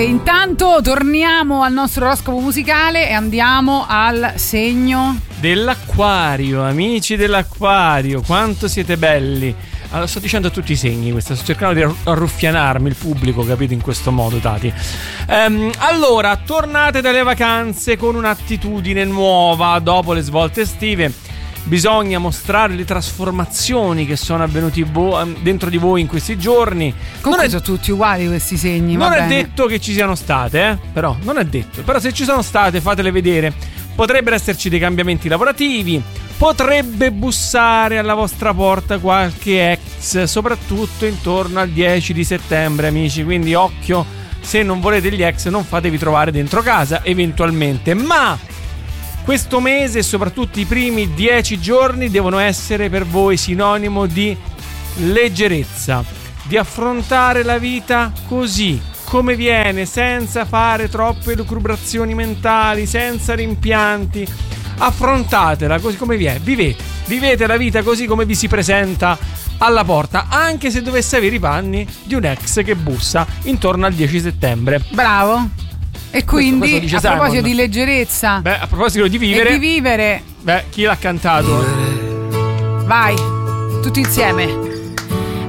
E intanto torniamo al nostro oroscopo musicale e andiamo al segno dell'Acquario. Amici dell'Acquario, quanto siete belli. Allora, sto dicendo a tutti i segni, sto cercando di arruffianarmi il pubblico, capito, in questo modo, Tati. Allora, tornate dalle vacanze con un'attitudine nuova dopo le svolte estive. Bisogna mostrare le trasformazioni che sono avvenute dentro di voi in questi giorni. Comunque sono tutti uguali questi segni. Non è detto che ci siano state, però non è detto. Però se ci sono state, fatele vedere. Potrebbero esserci dei cambiamenti lavorativi. Potrebbe bussare alla vostra porta qualche ex, soprattutto intorno al 10 di settembre, amici. Quindi occhio, se non volete gli ex, non fatevi trovare dentro casa eventualmente. Ma questo mese e soprattutto i primi 10 giorni devono essere per voi sinonimo di leggerezza, di affrontare la vita così come viene, senza fare troppe lucubrazioni mentali, senza rimpianti. Affrontatela così come viene, vivete la vita così come vi si presenta alla porta, anche se dovesse avere i panni di un ex che bussa intorno al 10 settembre. Bravo. E quindi, questo a proposito Simon. Di leggerezza, a proposito di vivere, e di vivere, chi l'ha cantato? vai, tutti insieme.